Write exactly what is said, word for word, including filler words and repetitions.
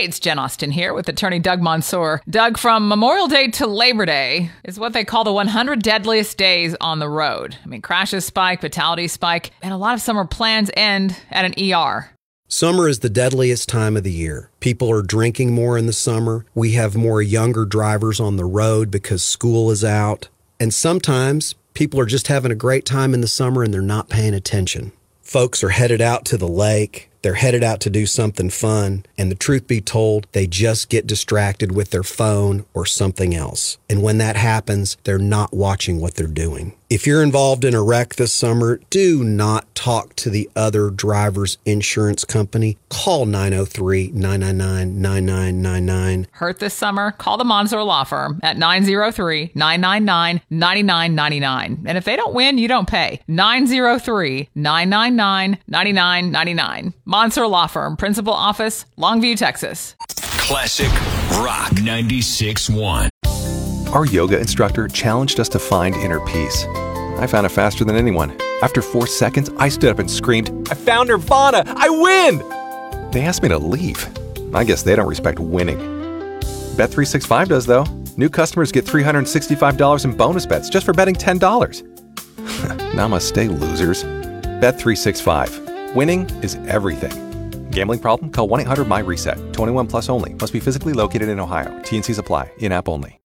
it's Jen Austen here with attorney Doug Mansour. Doug, from Memorial Day to Labor Day is what they call the one hundred deadliest days on the road. I mean, crashes spike, fatalities spike, and a lot of summer plans end at an E R. Summer is the deadliest time of the year. People are drinking more in the summer. We have more younger drivers on the road because school is out. And sometimes people are just having a great time in the summer and they're not paying attention. Folks are headed out to the lake. They're headed out to do something fun, and the truth be told, they just get distracted with their phone or something else. And when that happens, they're not watching what they're doing. If you're involved in a wreck this summer, do not talk to the other driver's insurance company. Call nine oh three, nine nine nine, nine nine nine nine. Hurt this summer? Call the Mansour Law Firm at nine oh three, nine nine nine, nine nine nine nine. And if they don't win, you don't pay. nine oh three, nine nine nine, nine nine nine nine. Mansour Law Firm, Principal Office, Longview, Texas. Classic Rock ninety-six point one. Our yoga instructor challenged us to find inner peace. I found it faster than anyone. After four seconds, I stood up and screamed, "I found Nirvana! I win!" They asked me to leave. I guess they don't respect winning. Bet three sixty-five does, though. New customers get three hundred sixty-five dollars in bonus bets just for betting ten dollars. Namaste, losers. Bet three sixty-five. Winning is everything. Gambling problem? Call one eight hundred M Y RESET. twenty-one plus only. Must be physically located in Ohio. T and Cs apply. In-app only.